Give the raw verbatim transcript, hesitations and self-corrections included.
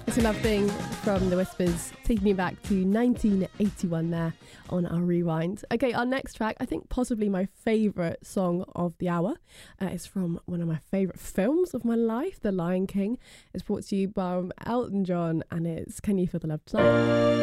It's a Love Thing from The Whispers, taking me back to nineteen eighty-one there on our Rewind. Okay, our next track, I think possibly my favourite song of the hour. Uh, it's from one of my favourite films of my life, The Lion King. It's brought to you by Elton John, and it's Can You Feel the Love Tonight?